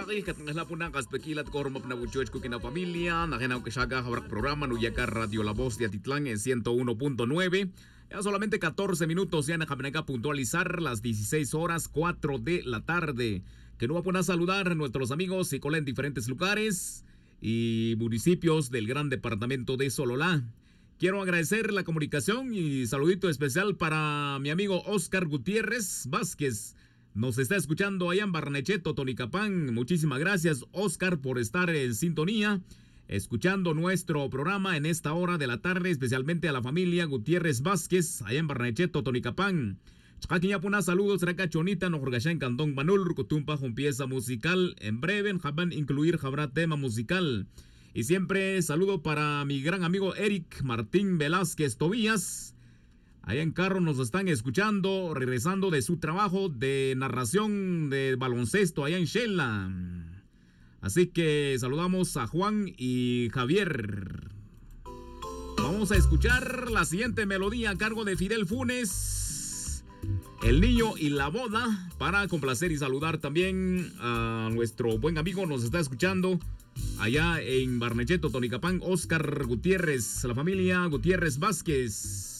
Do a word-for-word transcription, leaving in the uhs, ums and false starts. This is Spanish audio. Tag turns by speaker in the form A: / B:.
A: Pagi katngala po na kaspekilat kormap na buchuech ko kina familia. Nakinaw que saga habrak programa Nuyaka Radio La Voz de Atitlán en ciento uno punto nueve. Ya solamente catorce minutos ya a puntualizar las dieciséis horas cuatro de la tarde. Que no va a poner a saludar a nuestros amigos y cola en diferentes lugares y municipios del gran departamento de Sololá. Quiero agradecer la comunicación y saludito especial para mi amigo Oscar Gutiérrez Vázquez. Nos está escuchando allá en Barnechea, Totonicapán. Muchísimas gracias, Oscar, por estar en sintonía, escuchando nuestro programa en esta hora de la tarde, especialmente a la familia Gutiérrez Vázquez, allá en Barnechea, Totonicapán. Chaquiñapuna, saludos, Reca Chonita, Nojorgashan, Cantón Banul, Rucutumpa, con pieza musical. En breve, Jaban incluir Jabra tema musical. Y siempre saludo para mi gran amigo Eric Martín Velázquez Tobías. Allá en carro nos están escuchando, regresando de su trabajo de narración de baloncesto allá en Shela. Así que saludamos a Juan y Javier. Vamos a escuchar la siguiente melodía a cargo de Fidel Funes, El Niño y la Boda, para complacer y saludar también a nuestro buen amigo, nos está escuchando allá en Barnechea, Totonicapán, Oscar Gutiérrez, la familia Gutiérrez Vázquez.